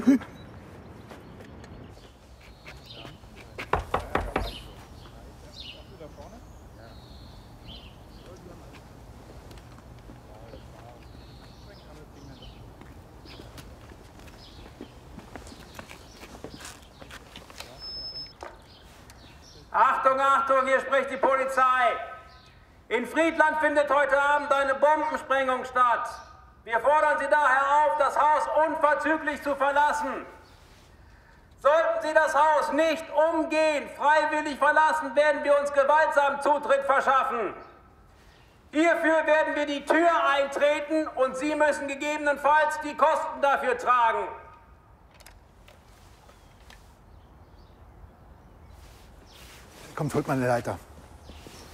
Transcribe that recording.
Achtung, Achtung, hier spricht die Polizei. In Friedland findet heute Abend eine Bombensprengung statt. Wir fordern Sie daher auf, das Haus unverzüglich zu verlassen. Sollten Sie das Haus nicht umgehend freiwillig verlassen, werden wir uns gewaltsam Zutritt verschaffen. Hierfür werden wir die Tür eintreten und Sie müssen gegebenenfalls die Kosten dafür tragen. Kommt, holt mal eine Leiter.